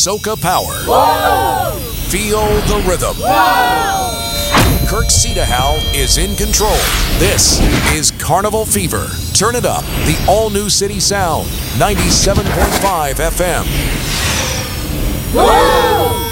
Soca power. Whoa! Feel the rhythm. Whoa! Kirk Cedarhal is in control. This is Carnival Fever. Turn it up. The all-new City Sound. 97.5 FM. Whoa!